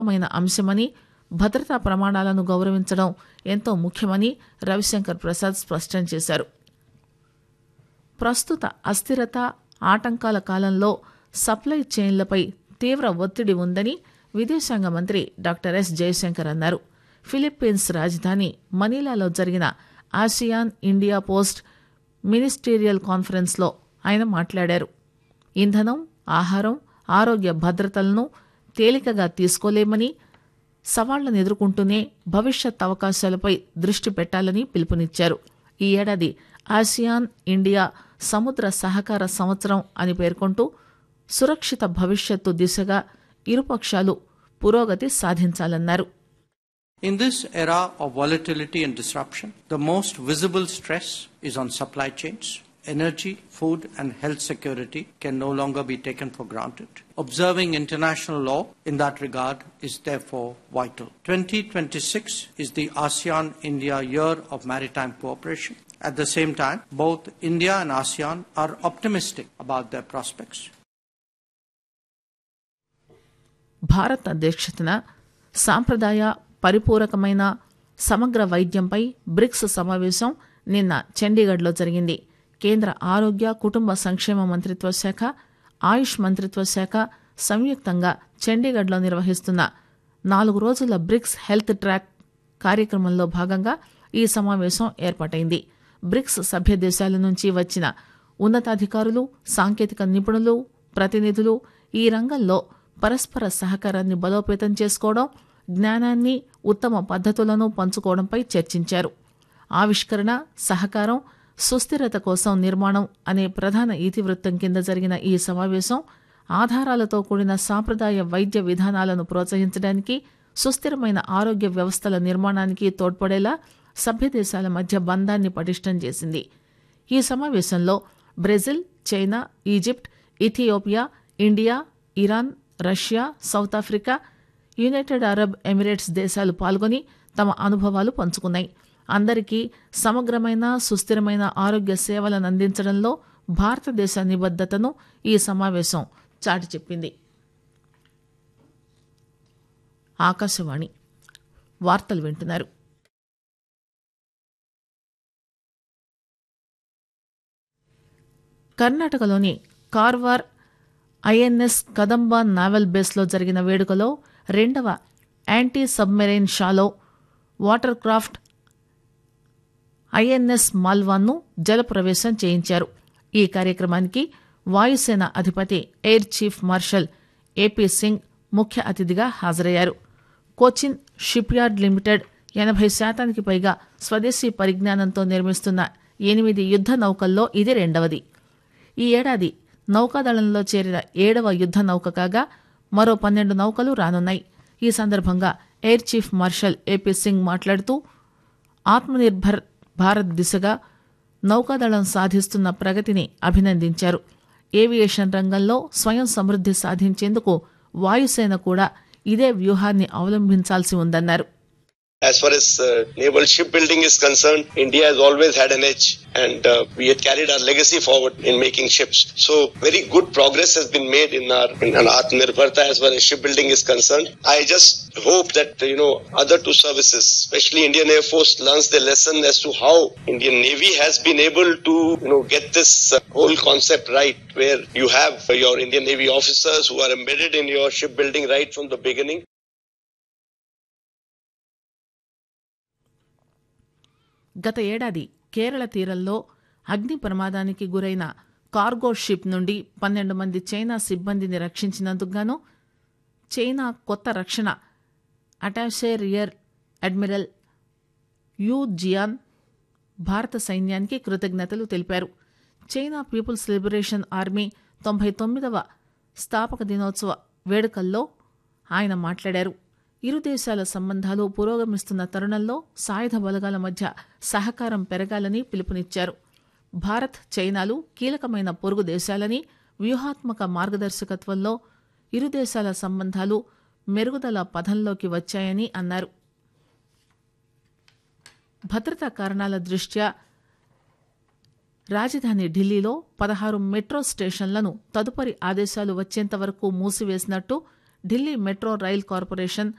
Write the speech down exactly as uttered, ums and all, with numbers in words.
మైన అంశమని, భద్రతా ప్రమాణాలను గౌరవించడం ఎంతో ముఖ్యమని రవిశంకర్ ప్రసాద్ స్పష్టం చేశారు. ప్రస్తుత అస్థిరత, ఆటంకాల కాలంలో సప్లై చైన్లపై తీవ్ర ఒత్తిడి ఉందని విదేశాంగ మంత్రి డాక్టర్ ఎస్ జయశంకర్ అన్నారు. ఫిలిప్పీన్స్ రాజధాని మనీలాలో జరిగిన ఆసియాన్ ఇండియా పోస్ట్ మినిస్టీరియల్ కాన్ఫరెన్స్లో ఆయన మాట్లాడారు. ఇంధనం, ఆహారం, ఆరోగ్య భద్రతలను తేలికగా తీసుకోలేమని, సవాళ్లను ఎదుర్కొంటూనే భవిష్యత్ అవకాశాలపై దృష్టి పెట్టాలని పిలుపునిచ్చారు. ఈ ఏడాది ఆసియాన్ ఇండియా సముద్ర సహకార సంవత్సరం అని పేర్కొంటూ సురక్షిత భవిష్యత్తు దిశగా ఇరుపక్షాలు పురోగతి సాధించాలన్నారు. In this era of volatility and disruption, the most visible stress is on supply chains. Energy, food and health security can no longer be taken for granted. Observing international law in that regard is therefore vital. twenty twenty-six is the ASEAN-India Year of Maritime Cooperation. At the same time, both India and ASEAN are optimistic about their prospects. Bharat అధ్యక్షతన సాంప్రదాయ పరిపూరకమైన సమగ్ర వైద్యంపై bricks సమావేశం నిన్న చండీగఢ్లో జరిగింది. కేంద్ర ఆరోగ్య కుటుంబ సంక్షేమ మంత్రిత్వ శాఖ, ఆయుష్ మంత్రిత్వ శాఖ సంయుక్తంగా చండీగఢ్లో నిర్వహిస్తున్న నాలుగు రోజుల బ్రిక్స్ హెల్త్ ట్రాక్ కార్యక్రమంలో భాగంగా ఈ సమావేశం ఏర్పాటైంది. బ్రిక్స్ సభ్య దేశాల నుంచి వచ్చిన ఉన్నతాధికారులు, సాంకేతిక నిపుణులు, ప్రతినిధులు ఈ రంగంలో పరస్పర సహకారాన్ని బలోపేతం చేసుకోవడం, జ్ఞానాన్ని, ఉత్తమ పద్ధతులను పంచుకోవడంపై చర్చించారు. ఆవిష్కరణ, సహకారం, సుస్థిరత కోసం నిర్మాణం అనే ప్రధాన ఇతివృత్తం కింద జరిగిన ఈ సమావేశం ఆధారాలతో కూడిన సాంప్రదాయ వైద్య విధానాలను ప్రోత్సహించడానికి, సుస్థిరమైన ఆరోగ్య వ్యవస్థల నిర్మాణానికి తోడ్పడేలా సభ్యదేశాల మధ్య బంధాన్ని పటిష్టం చేసింది. ఈ సమావేశంలో Brazil, China, Egypt, Ethiopia, India, Iran, Russia, south Africa, United Arab Emirates దేశాలు పాల్గొని తమ అనుభవాలు పంచుకున్నాయి. అందరికీ సమగ్రమైన, సుస్థిరమైన ఆరోగ్య సేవలను అందించడంలో భారతదేశ నిబద్ధతను ఈ సమావేశం చాటి చెప్పింది. ఆకాశవాణి వార్తలు వింటున్నారు. కర్ణాటకలోని కార్వార్ ఐఎన్ఎస్ కదంబా నావల్ బేస్లో జరిగిన వేడుకలో రెండవ anti submarine shallow water craft INS మాల్వాన్ను జలప్రవేశం చేయించారు. ఈ కార్యక్రమానికి వాయుసేన అధిపతి air chief marshal AP Singh ముఖ్య అతిథిగా హాజరయ్యారు. కోచిన్ షిప్ యార్డ్ లిమిటెడ్ ఎనభై శాతానికి పైగా స్వదేశీ పరిజ్ఞానంతో నిర్మిస్తున్న ఎనిమిది యుద్ద నౌకల్లో ఇది రెండవది. ఈ ఏడాది నౌకాదళంలో చేరిన ఏడవ యుద్ద నౌక కాగా మరో పన్నెండు నౌకలు రానున్నాయి. ఈ సందర్భంగా air chief marshal AP Singh మాట్లాడుతూ ఆత్మనిర్భర్ భారత్ దిశగా నౌకాదళం సాధిస్తున్న ప్రగతిని అభినందించారు. ఏవియేషన్ రంగంలో స్వయం సమృద్ధి సాధించేందుకు వాయుసేన కూడా ఇదే వ్యూహాన్ని అవలంబించాల్సి ఉందన్నారు. As far as uh, naval shipbuilding is concerned, India has always had an edge, and uh, we had carried our legacy forward in making ships. So, very good progress has been made in our in our Atmanirbharta as far as shipbuilding is concerned. I just hope that you know other two services, especially Indian Air Force, learns the lesson as to how Indian Navy has been able to you know get this uh, whole concept right, where you have uh, your Indian Navy officers who are embedded in your shipbuilding right from the beginning. గత ఏడాది కేరళ తీరంలో అగ్ని ప్రమాదానికి గురైన cargo ship నుండి పన్నెండు మంది China సిబ్బందిని రక్షించినందుకు గాను చైనా కొత్త రక్షణ అటాషే రియర్ అడ్మిరల్ యూ జియాన్ భారత సైన్యానికి కృతజ్ఞతలు తెలిపారు. చైనా పీపుల్స్ లిబరేషన్ ఆర్మీ తొంభై తొమ్మిదవ స్థాపక దినోత్సవ వేడుకల్లో ఆయన మాట్లాడారు. ఇరు దేశాల సంబంధాలు పురోగమిస్తున్న తరుణంలో సాయుధ బలగాల మధ్య సహకారం పెరగాలని పిలుపునిచ్చారు. భారత్, చైనాలు కీలకమైన పొరుగు దేశాలని, వ్యూహాత్మక మార్గదర్శకత్వంలో ఇరు దేశాల సంబంధాలు మెరుగుదల పథంలోకి వచ్చాయని అన్నారు. భద్రతా కారణాల దృష్ట్యా రాజధాని ఢిల్లీలో పదహారు మెట్రో స్టేషన్లను తదుపరి ఆదేశాలు వచ్చేంత వరకు మూసివేసినట్టు ఢిల్లీ మెట్రో రైల్ కార్పొరేషన్